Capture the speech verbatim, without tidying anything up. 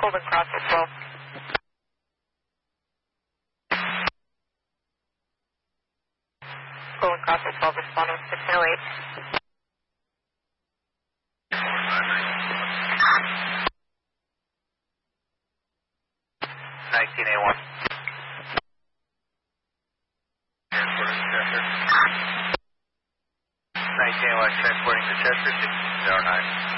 Golden Cross at twelve. Golden Cross at twelve, responding six oh eight. nineteen A one. nineteen A one, transporting to Chester, six zero nine.